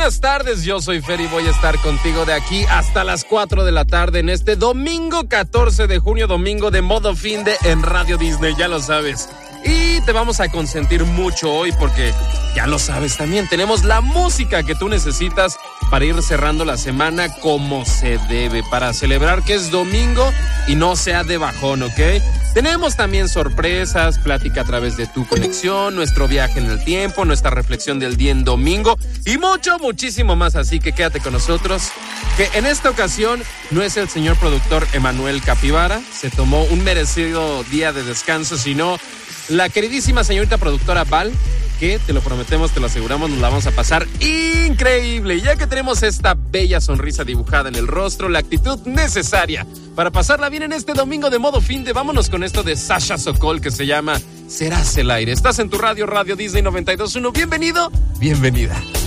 buenas tardes, yo soy Fer y voy a estar contigo de aquí hasta las 4 de la tarde en este domingo 14 de junio, domingo de modo finde en Radio Disney, ya lo sabes. Y te vamos a consentir mucho hoy porque, ya lo sabes también, tenemos la música que tú necesitas para ir cerrando la semana como se debe, para celebrar que es domingo y no sea de bajón, ¿ok? Tenemos también sorpresas, plática a través de tu conexión, nuestro viaje en el tiempo, nuestra reflexión del día en domingo y muchísimo más, así que quédate con nosotros, que en esta ocasión no es el señor productor Emanuel Capivara, se tomó un merecido día de descanso, sino la queridísima señorita productora Val, que te lo prometemos, te lo aseguramos, nos la vamos a pasar increíble. Ya que tenemos esta bella sonrisa dibujada en el rostro, la actitud necesaria para pasarla bien en este domingo de modo finde, vámonos con esto de Sasha Sokol que se llama Serás el aire. Estás en tu radio, Radio Disney 92.1. Bienvenido, bienvenida.